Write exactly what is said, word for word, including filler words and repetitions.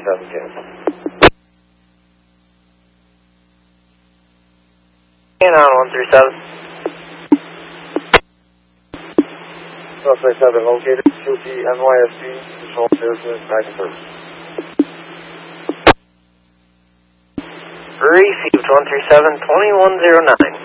seven, cancel. And on one three seven. one three seven, located Q P N Y S D, control zero two, back and forth. Received one three seven, twenty-one zero nine.